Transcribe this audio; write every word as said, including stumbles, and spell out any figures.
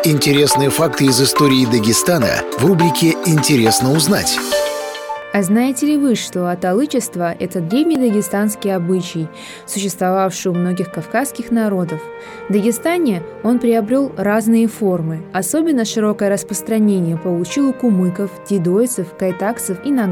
Интересные факты из истории Дагестана в рубрике «Интересно узнать». А знаете ли вы, что аталычество – это древний дагестанский обычай, существовавший у многих кавказских народов? В Дагестане он приобрел разные формы. Особенно широкое распространение получил у кумыков, дидойцев, кайтакцев и нагайцев.